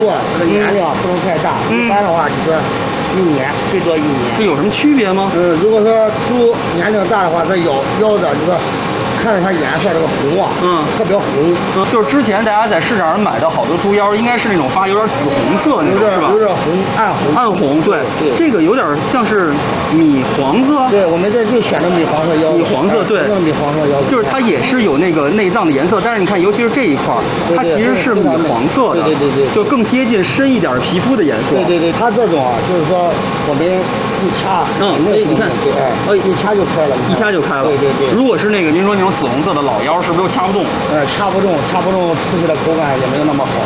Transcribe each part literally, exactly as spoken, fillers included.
做这个年龄不能太大，一般的话就是一年，最多一年。 这有什么区别吗？ 嗯，如果说猪年龄大的话，它咬腰子就是看着它颜色这个红啊，嗯，特别红。 嗯，就是之前大家在市场上买的好多猪腰，应该是那种发有点紫红色那种，是吧？ 有点红，暗红。 暗红，对对，这个有点像是米黄色。 对，我们这就选的米黄色腰子。 米黄色，对， 米黄色腰子。 就是它也是有那个内脏的颜色，但是你看，尤其是这一块，它其实是米黄色的， 对对对对， 就更接近深一点皮肤的颜色。 对对对，它这种啊，就是说我们一掐， 嗯，哎，你看， 对，哎，呃，一掐就开了， 一掐就开了。 对对对。 如果是那个您说那种紫红色的老腰，是不是都掐不动？ 呃，掐不动，掐不动，吃起来口感也没有那么好。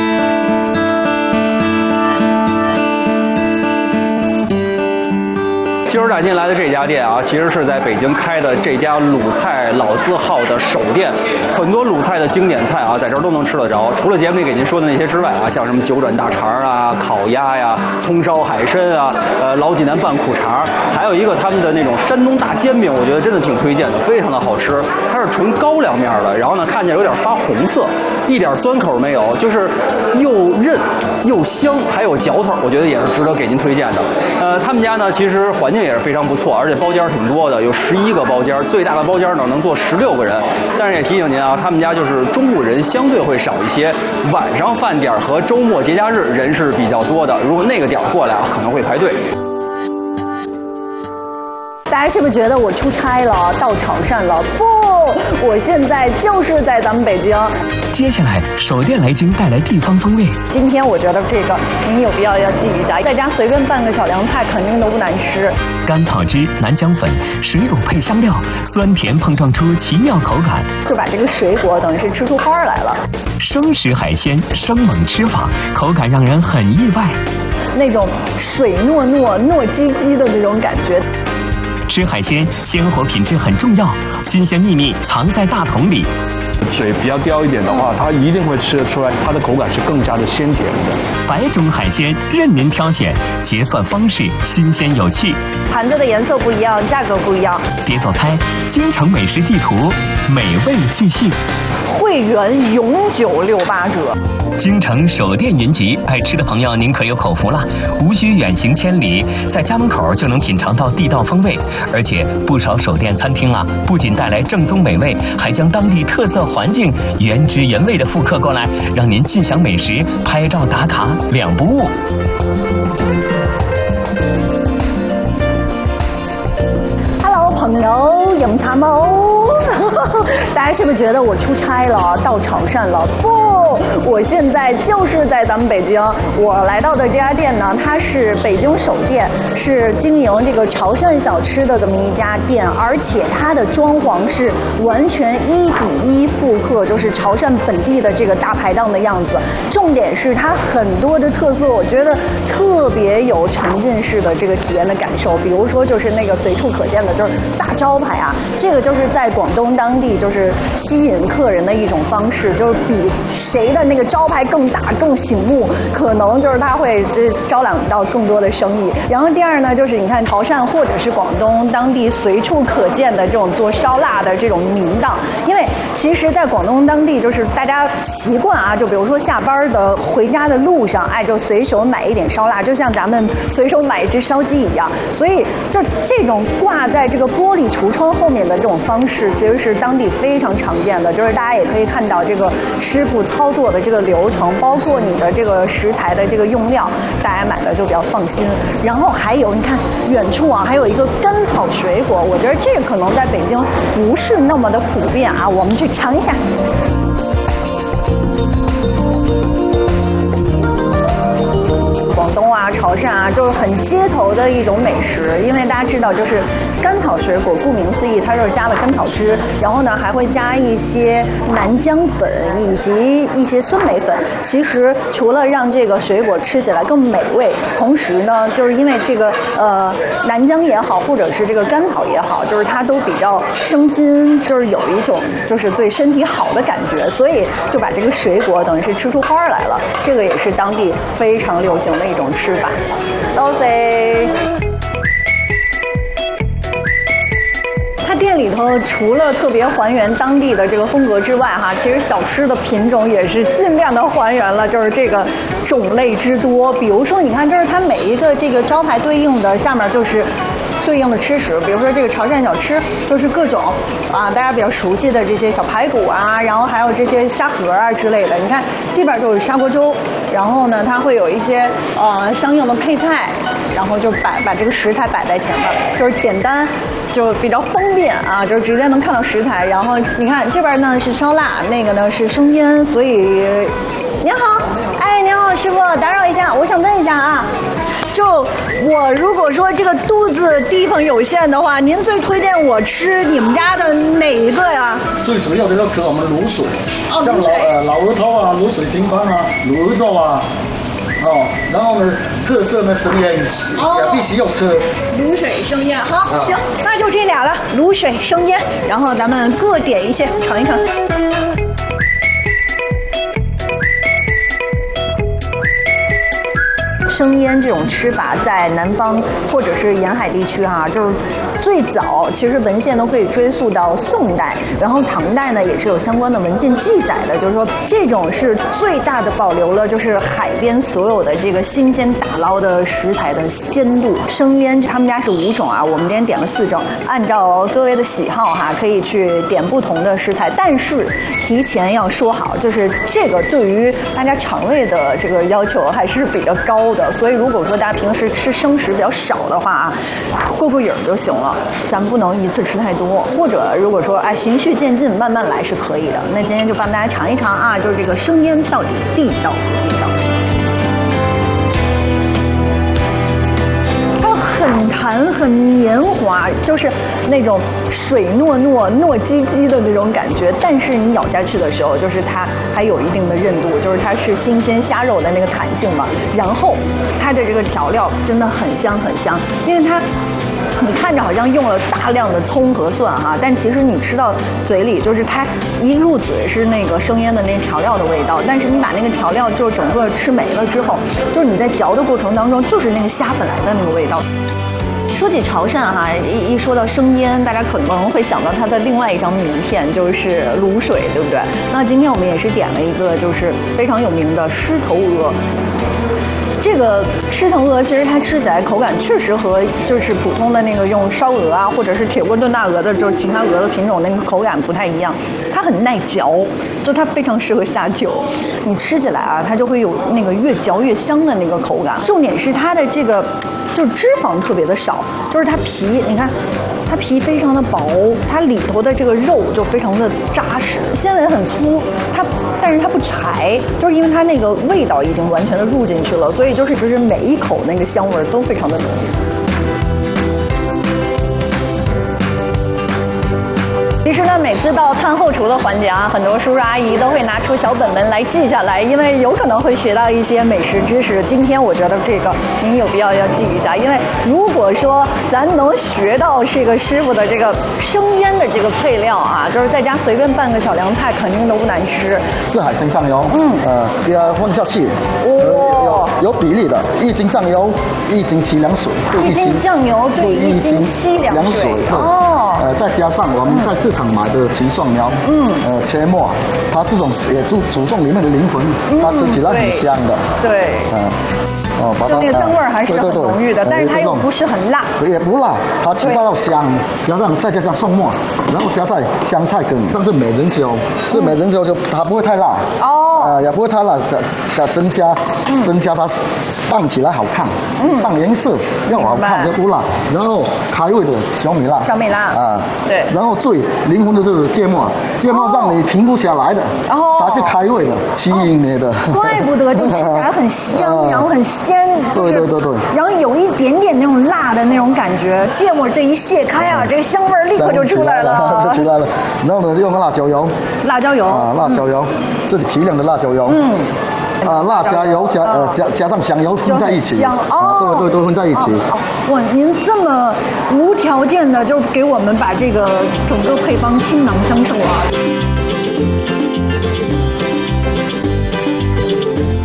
今儿大家来的这家店啊，其实是在北京开的这家鲁菜老字号的首店，很多鲁菜的经典菜啊，在这儿都能吃得着。除了节目里给您说的那些之外啊，像什么九转大肠啊、烤鸭呀、葱烧海参啊、呃老济南拌苦肠，还有一个他们的那种山东大煎饼，我觉得真的挺推荐的，非常的好吃。它是纯高粱面的，然后呢看起来有点发红色，一点酸口没有，就是又韧又香，还有嚼头，我觉得也是值得给您推荐的。呃，他们家呢其实环境也是非常不错，而且包间挺多的，有十一个包间，最大的包间呢能坐十六个人。但是也提醒您啊，他们家就是中午人相对会少一些，晚上饭点和周末节假日人是比较多的。如果那个点过来啊，可能会排队。 大家是不是觉得我出差了，到潮汕了？不，我现在就是在咱们北京。 接下来，首店来京带来地方风味。 今天我觉得这个您有必要要记一下，在家随便拌个小凉菜，肯定都不难吃。 甘草汁、南姜粉、水果配香料，酸甜碰撞出奇妙口感， 就把这个水果等于是吃出花来了。 生食海鲜生猛吃法，口感让人很意外， 那种水糯糯、糯叽叽的那种感觉。 吃海鲜，鲜活品质很重要，新鲜秘密藏在大桶里。 嘴比较刁一点的话，它一定会吃得出来，它的口感是更加的鲜甜的。 百种海鲜任您挑选，结算方式新鲜有趣， 盘子的颜色不一样，价格不一样。 别走开，京城美食地图，美味继续。 会员永久六八折。 京城首店云集，爱吃的朋友您可有口福了，无需远行千里，在家门口就能品尝到地道风味。而且不少首店餐厅啊，不仅带来正宗美味，还将当地特色环境原汁原味的复刻过来，让您尽享美食，拍照打卡两不误。 Hello， 朋友，饮茶冇？大家是不是觉得我出差了，到潮汕了？不，我现在就是在咱们北京。我来到的这家店呢，它是北京首店，是经营这个潮汕小吃的这么一家店，而且它的装潢是完全一比一复刻，就是潮汕本地的这个大排档的样子。重点是它很多的特色，我觉得特别有沉浸式的这个体验的感受。比如说，就是那个随处可见的，就是大招牌啊，这个就是在广东当地就是吸引客人的一种方式，就是比谁的那个招牌更大更醒目，可能就是他会这招揽到更多的生意。然后第二呢，就是你看潮汕或者是广东当地随处可见的这种做烧腊的这种名档，因为其实在广东当地就是大家习惯啊，就比如说下班的回家的路上，哎，就随手买一点烧腊，就像咱们随手买一只烧鸡一样。所以就这种挂在这个玻璃橱窗后面的这种方式，其实是当地非常常见的，就是大家也可以看到这个师傅操作的这个流程，包括你的这个食材的这个用料，大家买的就比较放心。然后还有你看远处啊，还有一个甘草水果，我觉得这个可能在北京不是那么的普遍啊，我们去尝一下。广东啊、潮汕啊，就是很街头的一种美食。因为大家知道，就是甘草水果，顾名思义，它就是加了甘草汁，然后呢还会加一些南姜粉以及一些酸梅粉。其实除了让这个水果吃起来更美味，同时呢，就是因为这个呃南姜也好，或者是这个甘草也好，就是它都比较生津，就是有一种就是对身体好的感觉，所以就把这个水果等于是吃出花来了。这个也是当地非常流行的一种吃法。多謝。它店里头除了特别还原当地的这个风格之外，哈，其实小吃的品种也是尽量的还原了，就是这个种类之多。比如说，你看，这是它每一个这个招牌对应的，下面就是对应的吃食，比如说这个潮汕小吃，就是各种啊大家比较熟悉的这些小排骨啊，然后还有这些虾盒啊之类的。你看，基本上就是砂锅粥，然后呢，它会有一些呃相应的配菜，然后就摆把这个食材摆在前面，就是简单。就比较方便啊，就是直接能看到食材。然后你看这边呢是烧腊，那个呢是生腌，所以您好，哎，您好，师傅，打扰一下，我想问一下啊，就我如果说这个肚子地方有限的话，您最推荐我吃你们家的哪一个呀？ 最主要的要吃我们卤水， 哦， 像老呃老鹅头啊、卤水平方啊、卤鹅肉啊。哦，然后呢，特色呢生腌，哦，也必须要吃卤水生腌。好，行，那就这俩了，卤水生腌，然后咱们各点一些尝一尝。生腌这种吃法在南方或者是沿海地区哈、啊，就是最早其实文献都可以追溯到宋代，然后唐代呢也是有相关的文献记载的，就是说这种是最大的保留了就是海边所有的这个新鲜打捞的食材的鲜度。生腌他们家是五种啊，我们今天点了四种，按照各位的喜好哈、啊，可以去点不同的食材，但是提前要说好，就是这个对于大家肠胃的这个要求还是比较高的。所以如果说大家平时吃生食比较少的话啊，过过瘾就行了，咱们不能一次吃太多。或者如果说哎循序渐进，慢慢来是可以的。那今天就帮大家尝一尝啊，就是这个生腌到底地道不地道？很弹很绵滑，就是那种水糯糯、糯叽叽的那种感觉。但是你咬下去的时候，就是它还有一定的韧度，就是它是新鲜虾肉的那个弹性嘛。然后它的这个调料真的很香很香，因为它。你看着好像用了大量的葱和蒜哈，但其实你吃到嘴里，就是它一入嘴是那个生腌的那调料的味道，但是你把那个调料就整个吃没了之后，就是你在嚼的过程当中，就是那个虾本来的那个味道。说起潮汕哈，一一说到生腌，大家可能会想到它的另外一张名片就是卤水，对不对？那今天我们也是点了一个就是非常有名的狮头鹅。这个狮头鹅其实它吃起来口感确实和就是普通的那个用烧鹅啊，或者是铁锅炖大鹅的，就是其他鹅的品种那个口感不太一样。它很耐嚼，就它非常适合下酒。你吃起来啊，它就会有那个越嚼越香的那个口感。重点是它的这个就是脂肪特别的少，就是它皮，你看。它皮非常的薄，它里头的这个肉就非常的扎实，纤维很粗，它但是它不柴，就是因为它那个味道已经完全的入进去了，所以就是就是每一口那个香味都非常的浓郁。其实呢，每次到看后厨的环节啊，很多叔叔阿姨都会拿出小本本来记下来，因为有可能会学到一些美食知识。今天我觉得这个您有必要要记一下，因为如果说咱能学到这个师傅的这个生腌的这个配料啊，就是在家随便拌个小凉菜，肯定都不难吃。 是海鲜酱油， 嗯， 呃，给它放下去，哦，有有比例的，一斤酱油，一斤七两水，对， 一斤酱油对一斤七两水，哦， 呃，再加上我们在市场买的芹蒜苗，嗯，呃，切末，它这种也注注重里面的灵魂，它吃起来很香的， 对， 嗯。哦，把它那个香味儿还是很浓郁的，但是它又不是很辣， 也不辣，它吃到香，加上再加上蒜末，然后加上香菜根，像是美人椒，这美人椒就它不会太辣，哦，呃，也不会太辣，再增加增加它拌起来好看，上颜色要好看就不辣，然后开胃的小米辣， 小米辣啊，对， 然后最灵魂的就是芥末，芥末让你停不下来的，它是开胃的，吸引你的， 怪不得就吃起来很香，然后很鲜。 对对对对， 然后有一点点那种辣的那种感觉，芥末这一卸开啊，这个香味立刻就出来了， 就出来了。然后呢，用辣椒油， 辣椒油啊，辣椒油，这是提亮的辣椒油，嗯，啊，辣椒油加呃加加上香油混在一起， 香哦， 对对对，混在一起。 哇，您这么无条件的就给我们把这个整个配方倾囊相授啊！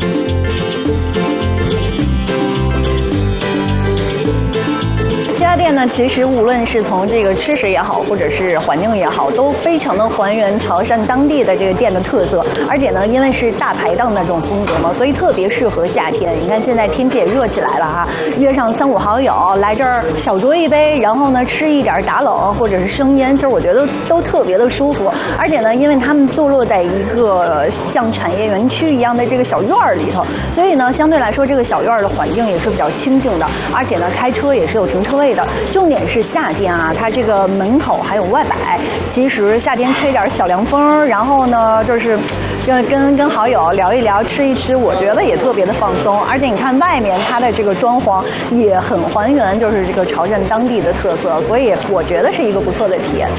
这家店呢，其实无论是从这个吃食也好，或者是环境也好，都非常的还原潮汕当地的这个店的特色。而且呢，因为是大排档那种风格嘛，所以特别适合夏天。你看现在天气也热起来了哈，约上三五好友来这儿小酌一杯，然后呢吃一点打冷或者是生腌，其实我觉得都特别的舒服。而且呢，因为他们坐落在一个像产业园区一样的这个小院儿里头，所以呢，相对来说这个小院儿的环境也是比较清静的，而且呢，开车也是有停车位的。重点是夏天啊，它这个门口还有外摆，其实夏天吹点小凉风，然后呢，就是跟跟跟好友聊一聊，吃一吃，我觉得也特别的放松。而且你看外面它的这个装潢也很还原，就是这个潮汕当地的特色，所以我觉得是一个不错的体验。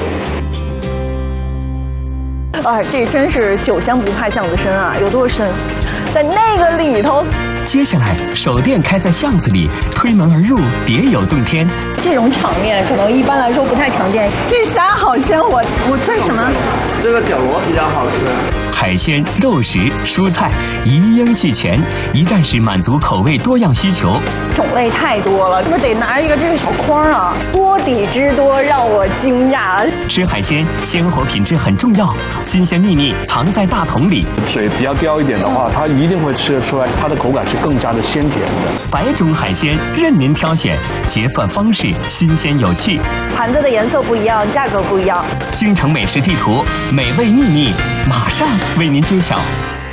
啊，这真是酒香不怕巷子深啊！有多深？在那个里头。 接下来，手店开在巷子里，推门而入，别有洞天。 这种场面可能一般来说不太常见。这虾好鲜，我我这是什么？ 这个角螺比较好吃。 海鲜、肉食、蔬菜一应俱全，一站式满足口味多样需求。 种类太多了，是不是得拿一个这个小筐啊？锅底之多让我惊讶。 吃海鲜，鲜活品质很重要，新鲜秘密藏在大桶里。 水比较刁一点的话，它一定会吃得出来，它的口感是更加的鲜甜的。 百种海鲜任您挑选，结算方式新鲜有趣。 盘子的颜色不一样，价格不一样。 京城美食地图，美味秘密马上为您揭晓。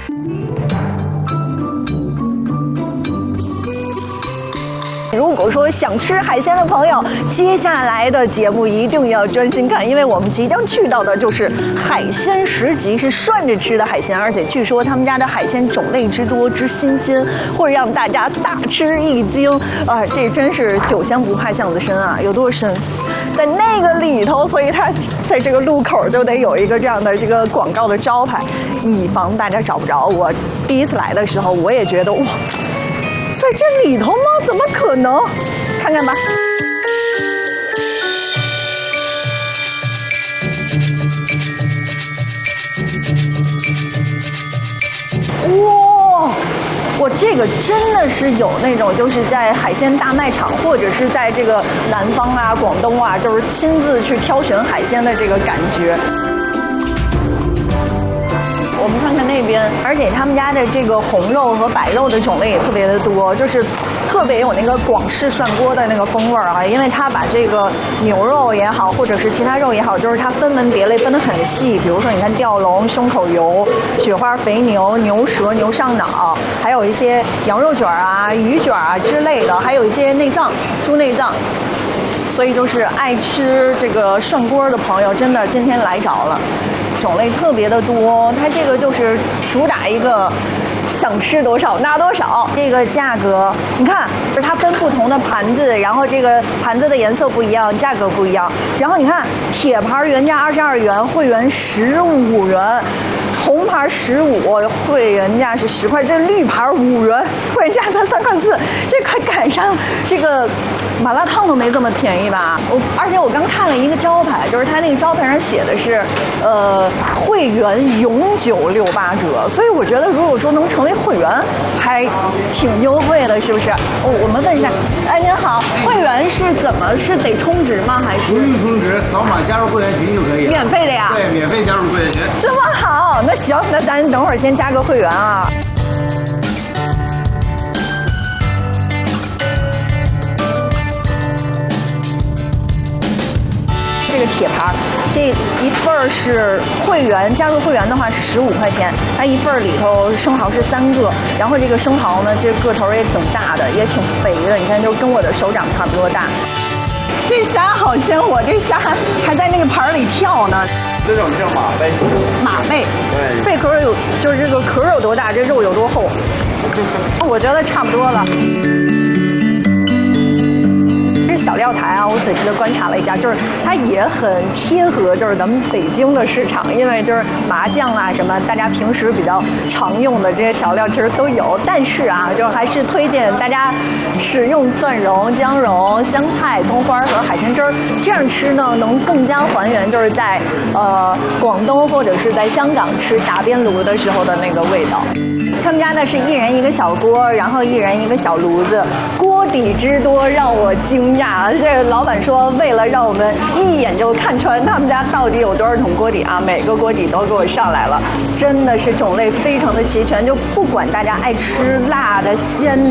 如果说想吃海鲜的朋友，接下来的节目一定要专心看，因为我们即将去到的就是海鲜十集，是涮着吃的海鲜，而且据说他们家的海鲜种类之多之新鲜，会让大家大吃一惊啊！这真是酒香不怕巷子深啊！有多深？在那个里头，所以它在这个路口就得有一个这样的这个广告的招牌，以防大家找不着。我第一次来的时候，我也觉得哇。在这里头吗？怎么可能？看看吧。哇，我这个真的是有那种，就是在海鲜大卖场，或者是在这个南方啊、广东啊，就是亲自去挑选海鲜的这个感觉。我们看看那边，而且他们家的这个红肉和白肉的种类也特别的多，就是特别有那个广式涮锅的那个风味儿啊。因为他把这个牛肉也好，或者是其他肉也好，就是它分门别类分得很细。比如说，你看吊龙、胸口油、雪花肥牛、牛舌、牛上脑，还有一些羊肉卷啊、鱼卷啊之类的，还有一些内脏、猪内脏。所以就是爱吃这个涮锅的朋友，真的今天来着了。种类特别的多，它这个就是主打一个想吃多少拿多少。这个价格你看，就是它分不同的盘子，然后这个盘子的颜色不一样，价格不一样。然后你看铁盘原价二十二元，会员十五元，红盘十五，会员价是十块，这绿盘五元，会员价才三块四，这快赶上这个麻辣烫都没这么便宜吧？我而且我刚看了一个招牌，就是它那个招牌上写的是呃会员永久六八折，所以我觉得如果说能成为会员，还挺优惠的，是不是？哦，我们问一下，哎，您好，会员是怎么是得充值吗？还是不用充值，扫码加入会员群就可以。 免费的呀？ 对，免费加入会员群。 这么好，那行，那咱等会儿先加个会员啊。这个铁盘，这一份儿是会员，加入会员的话是十五块钱，它一份儿里头生蚝是三个，然后这个生蚝呢，其实个头也挺大的，也挺肥的，你看就跟我的手掌差不多大。这虾好鲜活，这虾还在那个盘里跳呢。 这种叫马贝。 马贝。 对。 贝壳有，就是这个壳有多大，这肉有多厚。我觉得差不多了。小料台啊，我仔细的观察了一下，就是它也很贴合，就是咱们北京的市场，因为就是麻酱啊什么，大家平时比较常用的这些调料其实都有，但是啊，就还是推荐大家使用蒜蓉、姜蓉、香菜、葱花和海鲜汁儿，这样吃呢，能更加还原就是在呃广东或者是在香港吃打边炉的时候的那个味道。他们家呢是一人一个小锅，然后一人一个小炉子，锅锅底之多让我惊讶。这个老板说，为了让我们一眼就看穿他们家到底有多少桶锅底啊，每个锅底都给我上来了，真的是种类非常的齐全，就不管大家爱吃辣的、鲜